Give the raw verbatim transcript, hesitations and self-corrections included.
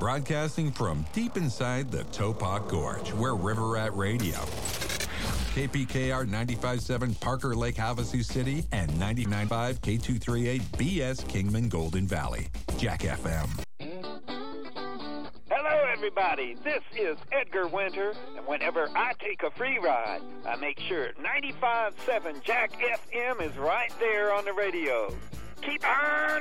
Broadcasting from deep inside the Topok Gorge, where River Rat Radio. K P K R ninety-five point seven Parker Lake, Havasu City, and ninety-nine point five K two thirty-eight B S Kingman Golden Valley. Jack F M. Hello, everybody. This is Edgar Winter, and whenever I take a free ride, I make sure ninety-five point seven Jack F M is right there on the radio. Keep on